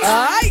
¡Ay!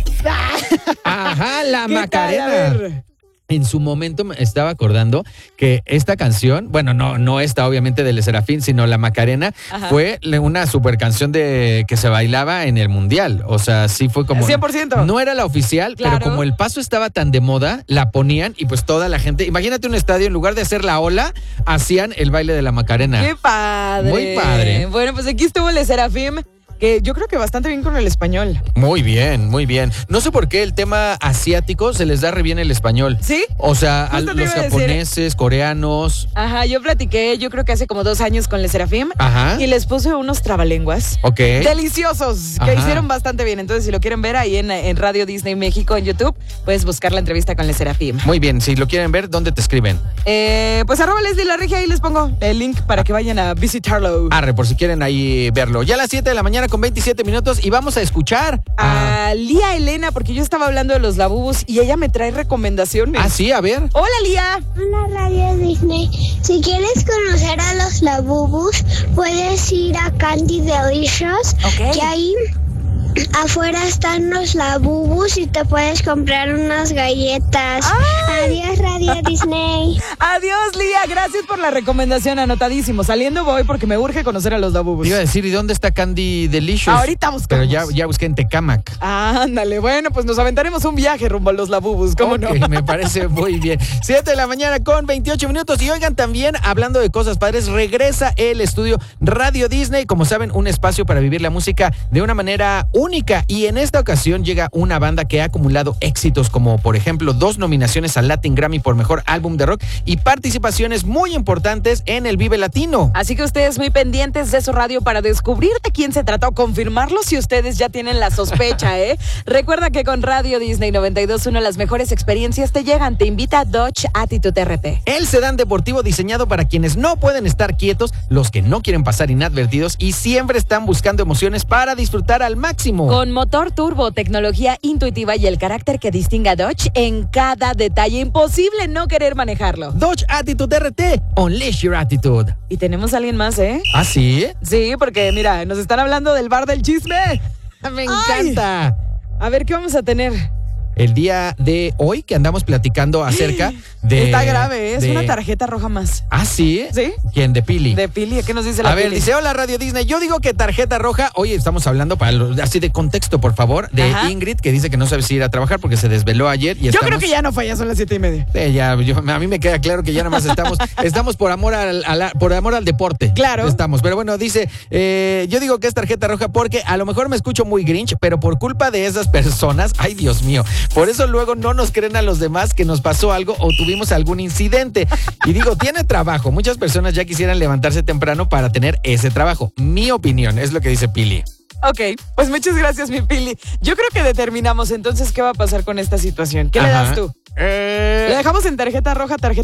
Ajá, la ¿Qué tal? Macarena. A ver. En su momento me estaba acordando que esta canción, bueno, no esta obviamente de Le Serafín, sino la Macarena, Ajá. fue una super canción de que se bailaba en el Mundial. O sea, sí fue como... 100%. No era la oficial, Claro. pero como el paso estaba tan de moda, la ponían y pues toda la gente... Imagínate un estadio, en lugar de hacer la ola, hacían el baile de la Macarena. ¡Qué padre! Muy padre. Bueno, pues aquí estuvo Le Serafim, que yo creo que bastante bien con el español. Muy bien, muy bien. No sé por qué el tema asiático se les da re bien el español. ¿Sí? O sea, a Justo te los iba a decir. japoneses, coreanos... Ajá, yo platiqué, yo creo que hace como 2 años con Le Serafim. Ajá. Y les puse unos trabalenguas. Ok. Deliciosos, que Ajá. hicieron bastante bien. Entonces, si lo quieren ver ahí en Radio Disney México en YouTube, puedes buscar la entrevista con Le Serafim. Muy bien, si lo quieren ver, ¿dónde te escriben? Pues @Leslie La Regia, ahí les pongo el link para que vayan a visitarlo. Arre, por si quieren ahí verlo. Ya a las 7 de la mañana con 27 minutos y vamos a escuchar A Lía Elena, porque yo estaba hablando de los labubus y ella me trae recomendaciones. Ah, sí, a ver. Hola, Lía. Hola Radio Disney. Si quieres conocer a los Labubus, puedes ir a Candy Delicious, Ok. que ahí afuera están los Labubus y te puedes comprar unas galletas. Adiós Radio Disney. Adiós, Lía. Gracias por la recomendación. Anotadísimo. Saliendo voy porque me urge conocer a los labubus. Te iba a decir, ¿y dónde está Candy Delicious? Ahorita buscamos. Pero ya busqué en Tecámac. Ándale, bueno, pues nos aventaremos un viaje rumbo a los labubus, ¿cómo Ok, no? me parece muy bien. 7 de la mañana con 28 minutos. Y oigan, también, hablando de cosas padres, regresa el estudio Radio Disney. Como saben, un espacio para vivir la música de una manera única. Y en esta ocasión llega una banda que ha acumulado éxitos como, por ejemplo, 2 nominaciones al Latin Grammy por Mejor Álbum de Rock y participaciones muy importantes en el Vive Latino. Así que ustedes muy pendientes de su radio para descubrir de quién se trata o confirmarlo si ustedes ya tienen la sospecha, ¿eh? Recuerda que con Radio Disney 92.1 las mejores experiencias te llegan. Te invita Dodge Attitude RT. El sedán deportivo diseñado para quienes no pueden estar quietos, los que no quieren pasar inadvertidos y siempre están buscando emociones para disfrutar al máximo. Con motor turbo, tecnología intuitiva y el carácter que distingue a Dodge en cada detalle. Imposible no querer manejarlo. Dodge Attitude RT, Unleash Your Attitude. Y tenemos a alguien más, ¿eh? ¿Ah, sí? Sí, porque mira, nos están hablando del bar del chisme. Me Ay. encanta. A ver, ¿qué vamos a tener? El día de hoy que andamos platicando acerca de... Está grave, ¿eh? Es de- una tarjeta roja más. ¿Ah, sí? ¿Sí? ¿Quién? ¿De Pili? De Pili, ¿qué nos dice la A ver, Pili? dice, hola Radio Disney, yo digo que tarjeta roja, oye, estamos hablando así de contexto, por favor, de Ajá. Ingrid, que dice que no sabe si ir a trabajar porque se desveló ayer y Yo estamos... creo que ya no fue, ya son las 7:30. A mí me queda claro que ya nada más estamos por amor por amor al deporte. Claro. Estamos, pero bueno, dice, yo digo que es tarjeta roja porque a lo mejor me escucho muy grinch, pero por culpa de esas personas, ay Dios mío, por eso luego no nos creen a los demás que nos pasó algo o tuvimos algún incidente. Y digo, tiene trabajo, muchas personas ya quisieran levantarse temprano para tener ese trabajo. Mi opinión, es lo que dice Pili. Ok, pues muchas gracias, mi Pili. Yo creo que determinamos entonces qué va a pasar con esta situación. ¿Qué le Ajá. das tú? ¿Le dejamos en tarjeta roja, tarjeta